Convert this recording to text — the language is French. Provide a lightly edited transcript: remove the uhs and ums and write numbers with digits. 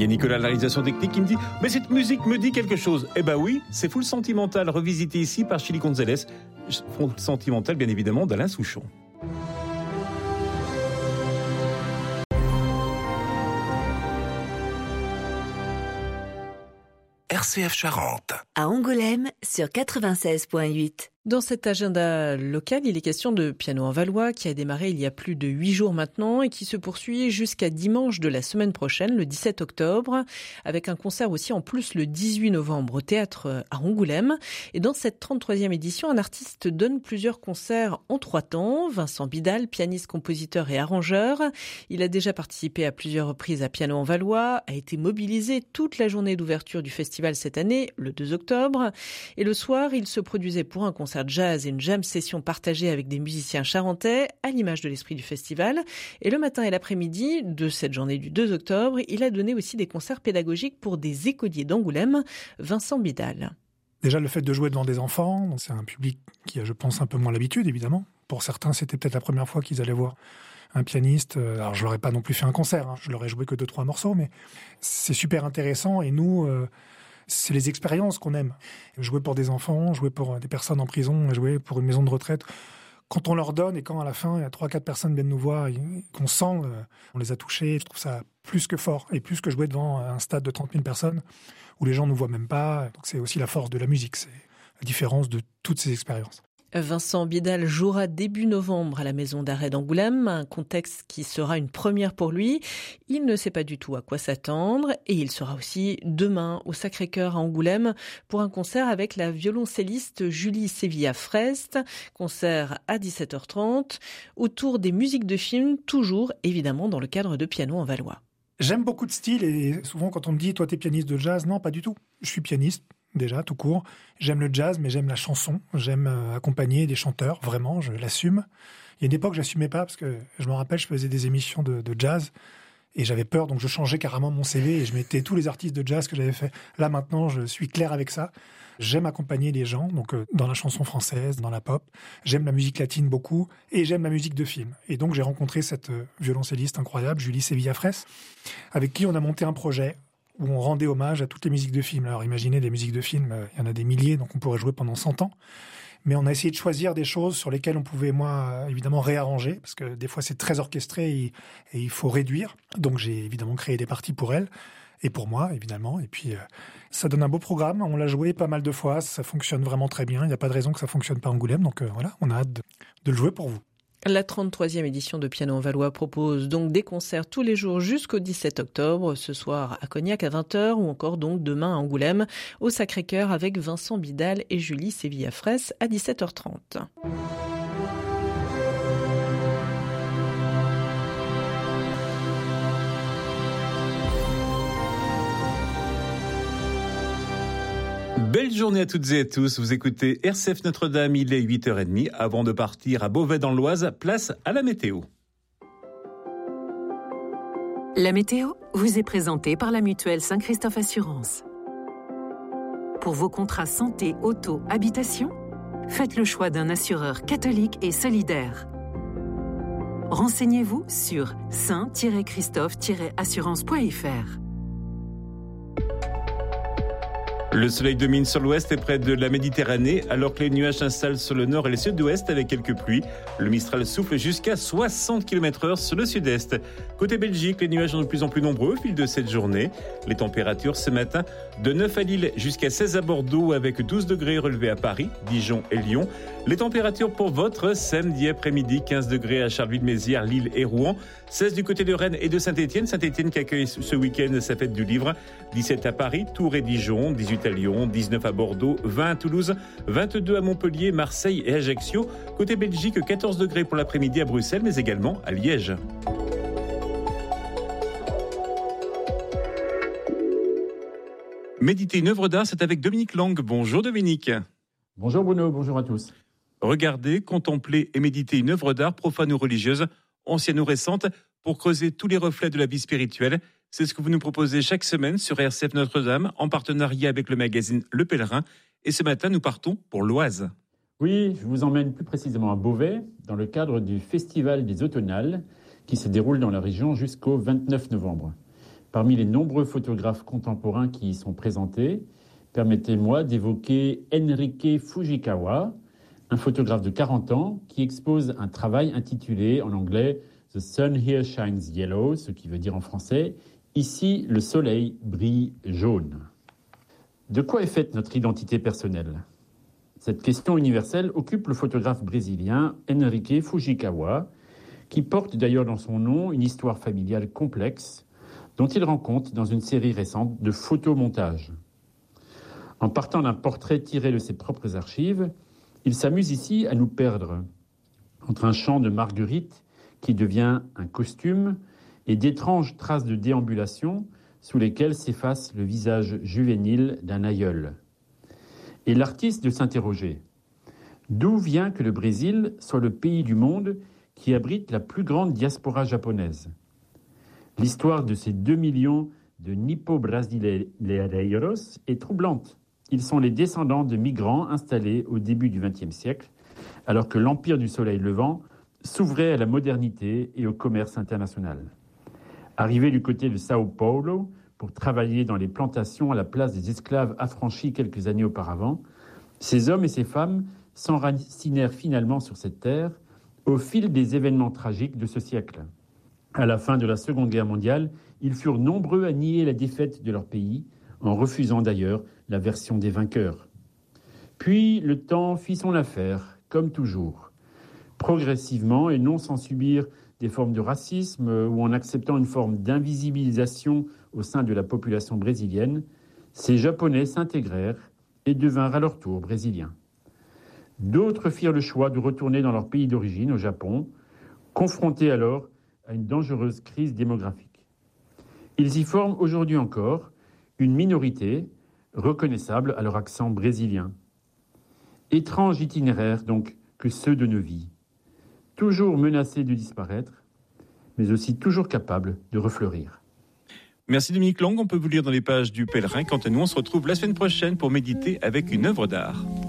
Il y a Nicolas, la réalisation technique, qui me dit « Mais cette musique me dit quelque chose !» Eh ben oui, c'est Full Sentimental, revisité ici par Chili Gonzalez. Full Sentimental, bien évidemment, d'Alain Souchon. RCF Charente. À Angoulême, sur 96.8. Dans cet agenda local, il est question de Piano en Valois qui a démarré il y a plus de 8 jours maintenant et qui se poursuit jusqu'à dimanche de la semaine prochaine, le 17 octobre, avec un concert aussi en plus le 18 novembre au théâtre à Angoulême. Et dans cette 33e édition, un artiste donne plusieurs concerts en 3 temps. Vincent Bidal, pianiste, compositeur et arrangeur. Il a déjà participé à plusieurs reprises à Piano en Valois, a été mobilisé toute la journée d'ouverture du festival cette année, le 2 octobre. Et le soir, il se produisait pour un concert jazz et une jam session partagée avec des musiciens charentais, à l'image de l'esprit du festival. Et le matin et l'après-midi de cette journée du 2 octobre, il a donné aussi des concerts pédagogiques pour des écoliers d'Angoulême. Vincent Bidal. Déjà, le fait de jouer devant des enfants, c'est un public qui a, je pense, un peu moins l'habitude, évidemment. Pour certains, c'était peut-être la première fois qu'ils allaient voir un pianiste. Alors, je leur ai pas non plus fait un concert, je leur ai joué que 2-3 morceaux, mais c'est super intéressant. Et nous, c'est les expériences qu'on aime. Jouer pour des enfants, jouer pour des personnes en prison, jouer pour une maison de retraite. Quand on leur donne et quand à la fin, il y a 3-4 personnes viennent nous voir et qu'on sent, on les a touchés, je trouve ça plus que fort. Et plus que jouer devant un stade de 30 000 personnes où les gens ne nous voient même pas. Donc c'est aussi la force de la musique, c'est la différence de toutes ces expériences. Vincent Bidal jouera début novembre à la maison d'arrêt d'Angoulême, un contexte qui sera une première pour lui. Il ne sait pas du tout à quoi s'attendre et il sera aussi demain au Sacré-Cœur à Angoulême pour un concert avec la violoncelliste Julie Sevilla-Frest, concert à 17h30 autour des musiques de films, toujours évidemment dans le cadre de Piano en Valois. J'aime beaucoup de styles et souvent quand on me dit « toi t'es pianiste de jazz », non pas du tout. Je suis pianiste. Déjà, tout court. J'aime le jazz, mais j'aime la chanson. J'aime accompagner des chanteurs, vraiment, je l'assume. Il y a une époque, j'assumais pas, parce que je me rappelle, je faisais des émissions de jazz, et j'avais peur, donc je changeais carrément mon CV, et je mettais tous les artistes de jazz que j'avais fait. Là, maintenant, je suis clair avec ça. J'aime accompagner les gens, donc dans la chanson française, dans la pop. J'aime la musique latine beaucoup, et j'aime la musique de film. Et donc, j'ai rencontré cette violoncelliste incroyable, Julie Sevilla-Frest, avec qui on a monté un projet où on rendait hommage à toutes les musiques de films. Alors imaginez, des musiques de films, il y en a des milliers, donc on pourrait jouer pendant 100 ans. Mais on a essayé de choisir des choses sur lesquelles on pouvait, moi, évidemment, réarranger, parce que des fois c'est très orchestré et il faut réduire. Donc j'ai évidemment créé des parties pour elle, et pour moi, évidemment. Et puis ça donne un beau programme, on l'a joué pas mal de fois, ça fonctionne vraiment très bien, il n'y a pas de raison que ça fonctionne pas à Angoulême, donc voilà, on a hâte de le jouer pour vous. La 33e édition de Piano en Valois propose donc des concerts tous les jours jusqu'au 17 octobre, ce soir à Cognac à 20h ou encore donc demain à Angoulême au Sacré-Cœur avec Vincent Bidal et Julie Sevilla-Frest à 17h30. Belle journée à toutes et à tous. Vous écoutez RCF Notre-Dame, il est 8h30. Avant de partir à Beauvais dans l'Oise, place à la météo. La météo vous est présentée par la mutuelle Saint-Christophe Assurance. Pour vos contrats santé, auto, habitation, faites le choix d'un assureur catholique et solidaire. Renseignez-vous sur saint-christophe-assurance.fr. Le soleil domine sur l'ouest et près de la Méditerranée, alors que les nuages s'installent sur le nord et le sud-ouest avec quelques pluies. Le Mistral souffle jusqu'à 60 km/h sur le sud-est. Côté Belgique, les nuages sont de plus en plus nombreux au fil de cette journée. Les températures ce matin, de 9 à Lille jusqu'à 16 à Bordeaux, avec 12 degrés relevés à Paris, Dijon et Lyon. Les températures pour votre samedi après-midi, 15 degrés à Charleville-Mézières, Lille et Rouen. 16 du côté de Rennes et de Saint-Étienne. Saint-Étienne qui accueille ce week-end sa fête du livre. 17 à Paris, Tours et Dijon. 18 à Lyon, 19 à Bordeaux, 20 à Toulouse, 22 à Montpellier, Marseille et Ajaccio. Côté Belgique, 14 degrés pour l'après-midi à Bruxelles, mais également à Liège. Méditer une œuvre d'art, c'est avec Dominique Lang. Bonjour Dominique. Bonjour Bruno, bonjour à tous. Regarder, contempler et méditer une œuvre d'art profane ou religieuse, ancienne ou récente, pour creuser tous les reflets de la vie spirituelle. C'est ce que vous nous proposez chaque semaine sur RCF Notre-Dame, en partenariat avec le magazine Le Pèlerin. Et ce matin, nous partons pour l'Oise. Oui, je vous emmène plus précisément à Beauvais, dans le cadre du Festival des Automnales, qui se déroule dans la région jusqu'au 29 novembre. Parmi les nombreux photographes contemporains qui y sont présentés, permettez-moi d'évoquer Enrique Fujikawa, un photographe de 40 ans qui expose un travail intitulé en anglais « The sun here shines yellow », ce qui veut dire en français « Ici, le soleil brille jaune ». De quoi est faite notre identité personnelle ? Cette question universelle occupe le photographe brésilien Enrique Fujikawa, qui porte d'ailleurs dans son nom une histoire familiale complexe dont il rend compte dans une série récente de photomontages. En partant d'un portrait tiré de ses propres archives, il s'amuse ici à nous perdre entre un champ de marguerite qui devient un costume et d'étranges traces de déambulation sous lesquelles s'efface le visage juvénile d'un aïeul. Et l'artiste de s'interroger, d'où vient que le Brésil soit le pays du monde qui abrite la plus grande diaspora japonaise ? L'histoire de ces 2 millions de nippo-brasileiros est troublante. Ils sont les descendants de migrants installés au début du XXe siècle, alors que l'empire du soleil levant s'ouvrait à la modernité et au commerce international. Arrivés du côté de Sao Paulo pour travailler dans les plantations à la place des esclaves affranchis quelques années auparavant, ces hommes et ces femmes s'enracinèrent finalement sur cette terre au fil des événements tragiques de ce siècle. À la fin de la Seconde Guerre mondiale, ils furent nombreux à nier la défaite de leur pays, en refusant d'ailleurs la version des vainqueurs. Puis le temps fit son affaire, comme toujours. Progressivement, et non sans subir des formes de racisme ou en acceptant une forme d'invisibilisation au sein de la population brésilienne, ces Japonais s'intégrèrent et devinrent à leur tour brésiliens. D'autres firent le choix de retourner dans leur pays d'origine, au Japon, confrontés alors à une dangereuse crise démographique. Ils y forment aujourd'hui encore une minorité reconnaissable à leur accent brésilien. Étrange itinéraire donc que ceux de nos vies, toujours menacés de disparaître, mais aussi toujours capables de refleurir. Merci Dominique Lang, on peut vous lire dans les pages du Pèlerin. Quant à nous, on se retrouve la semaine prochaine pour méditer avec une œuvre d'art.